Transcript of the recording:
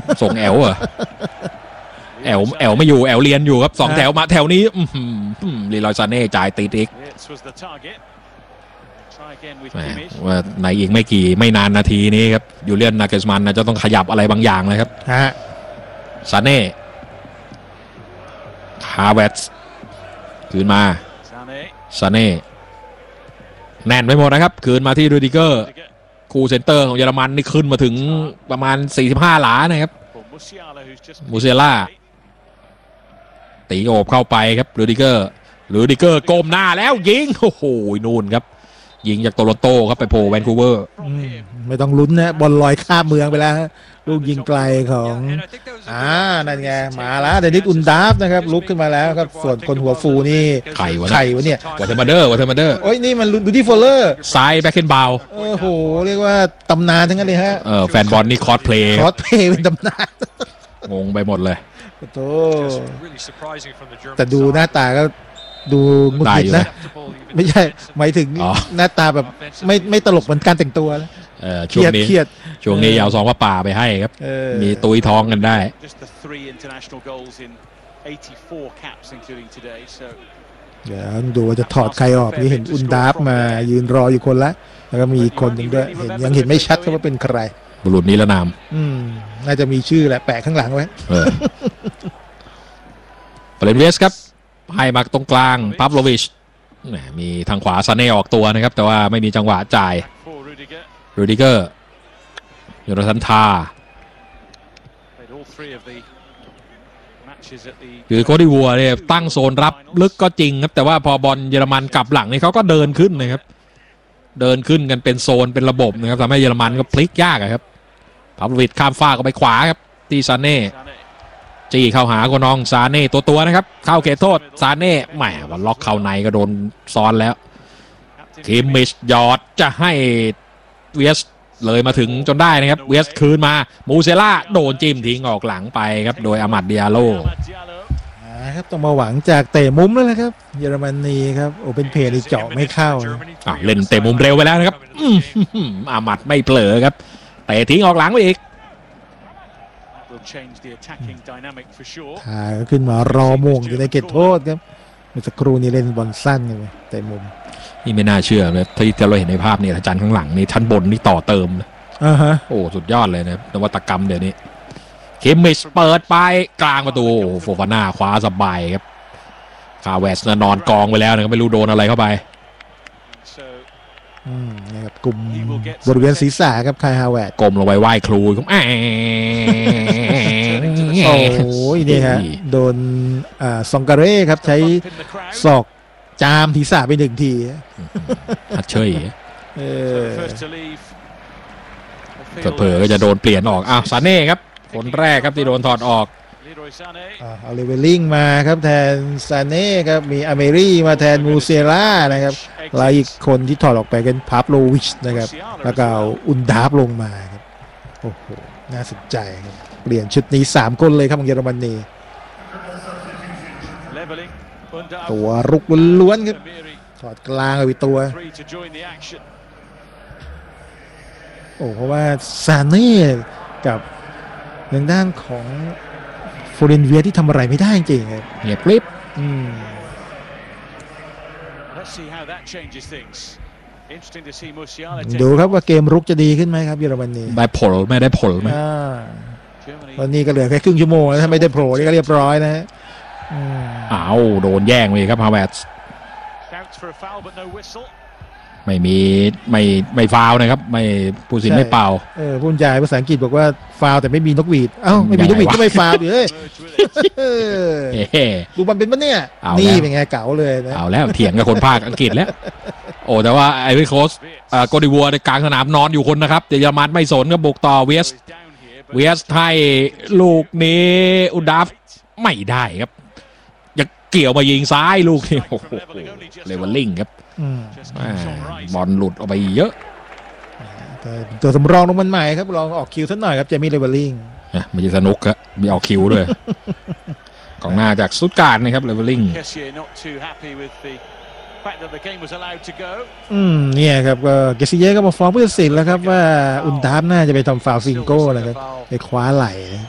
ส่งแอลเหรอแอลไม่อยู่แอลเรียนอยู่ครับ2แถวมาแถวนี้ลีลอยซาเน่จ่ายติดอีกว่าในอีกไม่นานนาทีนี้ครับยูเลียนนาเกสมันจะต้องขยับอะไรบางอย่างเลยครับซาเน่ฮาเวตส์คืนมาซาเน่แน่นไปหมดนะครับคืนมาที่รูดิเกอร์คู่เซนเตอร์ของเยอรมันนี่ขึ้นมาถึงประมาณ45 หลานะครับมูเซล่าตีโอบเข้าไปครับรูดิเกอร์ก้มหน้าแล้วยิงโอ้โหนู่นครับยิงจากโตโรนโตครับไปโผล่แวนคูเวอร์ไม่ต้องลุ้นนะบอลลอยข้ามเมืองไปแล้วลูกยิงไกลของนั่นไงมาแล้วเดนิสอุนดาฟนะครับลุกขึ้นมาแล้วครับส่วนคนหัวฟูนี่ไข่วะเนี่ยวัตเทอร์มาเดอร์โอ้ยนี่มันดูที่โฟลเลอร์ซ้ายแบ็คเคนบาวโอ้โหเรียกว่าตำนานทั้งนั้นเลยฮะแฟนบอลนี่คอสเพลย์เป็นตำนานงงไปหมดเลยโธ่แต่ดูหน้าตาก็ดูงุนงิดนะไม่ใช่หมายถึงหน้าตาแบบไม่ตลกเหมือนการแต่งตัวแล้วช่วงนี้ยาว2 ว่าป่าไปให้ครับมีตุยท้องกันได้เดี๋ยวดูว่าจะถอดใครออกนี่เห็นอุนดาฟมายืนรออยู่คนละแล้วก็มีอีกคนหนึ่งด้วยยังเห็นไม่ชัดว่าเป็นใครบุรุษนิรนามน่าจะมีชื่อแหละแปะข้างหลังไว้เปเลนเวสครับให้มาตรงกลางปาฟโลวิชมีทางขวาซาเน่ออกตัวนะครับแต่ว่าไม่มีจังหวะจ่ายรูดิเกอร์โยนาธานทาคือโคดิวัวเนี่ยตั้งโซนรับลึกก็จริงครับแต่ว่าพอบอลเยอรมันกลับหลังนี่เขาก็เดินขึ้นนะครับเดินขึ้นกันเป็นโซนเป็นระบบนะครับทำให้เยอรมันก็พลิกยากครับปาฟโลวิชข้ามฟ้าก็ไปขวาครับตีซาเน่จี้เข้าหาโกนองซาเน่ตัวนะครับเข้าเขตโทษซาเน่แหมวันล็อกเข้าในก็โดนซ้อนแล้วคิมมิชยอดจะให้เวสเลยมาถึงจนได้นะครับเวสคืนมามูเซล่าโดนจิ้มทิ้งออกหลังไปครับโดยอามัด ดิอาโลครับต้องมาหวังจากเตะมุมแล้วนะครับเยอรมนีครับโอเป็นเพลย์เจาะไม่เข้าเล่นเตะมุมเร็วไปแล้วนะครับอามัดไม่เผลอครับเตะทิ้งออกหลังไปอีกทาขึ้นมารอโมงอยู่ในเขตโทษครับเมื่อสักครู่นี้เล่นบอลสั้นเลยแต่มุมนี่ไม่น่าเชื่อเลยที่เราเห็นในภาพนี่อาจารย์ข้างหลังนี่ชั้นบนนี่ต่อเติมนะโอ้สุดยอดเลยนะนวัตกรรมเดี๋ยวนี้คิมมิชเปิดไปกลางประตูโฟฟาน่าคว้าสบายครับคาเวสนอนกองไปแล้วนะครับไม่รู้โดนอะไรเข้าไปนะครับกลุ่มบริเวณศีรษะครับคายฮาวเวิร์ดกลมลงไปไหว้ครูครับโอ้ยนี่ฮะโดนซองการเร่ครับใช้ศอกจามศีรษะไป1 ทีฮัดเชยเผลอก็จะโดนเปลี่ยนออกซาเน่ครับคนแรกครับที่โดนถอดออกเอาเลเวลลิ่งมาครับแทนซาเน่ครับมีอเมรี่มาแทนมูเซล่านะครับแล้วอีกคนที่ถอดออกไปเป็นพาฟโลวิชนะครับแล้วก็เอาอุนดาฟลงมาครับโอ้โหน่าสนใจครับเปลี่ยนชุดนี้3 คนเลยครับของเยอรมนีตัวรุกล้วนๆครับถอดกลางไปตัวโอ้เพราะว่าซาเน่กับทางด้านของโฟเรนเวียที่ทำอะไรไม่ได้จริงครับเงียบกริบดูครับว่าเกมรุกจะดีขึ้นไหมครับเยอรมนีได้ผลไหมตอนนี้ก็เหลือแค่ครึ่งชั่วโมงแล้วถ้าไม่ได้โผล่นี่ก็เรียบร้อยนะโดนแย่งเลยครับฮาเวร์ตไม่ฟาวนะครับไม่ผู้สินไม่เป่าผู้ใหญ่ภาษาอังกฤษบอกว่าฟาวแต่ไม่มีนกหวีดไม่มีนกหวีดก็ไม่ฟาวอยู่เลยดูมันเป็นปะเนี่ยนี่เป็นไงเก๋าเลยนะเอาแล้วเถียงกับคนภาคอังกฤษแล้วโอ้แต่ว่าไอวิโคสโกดิวัวในกลางสนามนอนอยู่คนนะครับเยอรมันไม่สนก็บุกต่อเวสให้ลูกนี้อุนดาฟไม่ได้ครับอยากเกี่ยวมายิงซ้ายลูกนี่โอ้โหเลเวลลิ่งครับบอลหลุดออกไปเยอะตัวสำรองลงมันใหม่ครับลองออกคิวสักหน่อยครับเจมี่เลเวลลิ่งมันจะสนุกครับมีออกคิวด้วยกองหน้าจากสุดการนะครับเลเวลลิ่งเนี่ยครับก็เกซิเย่ก็มาฟ้องผู้ตัดสินแล้วครับว่าอุนดาฟน่าจะไปทำฟาวซิงโก้นะครับไปคว้าไหล่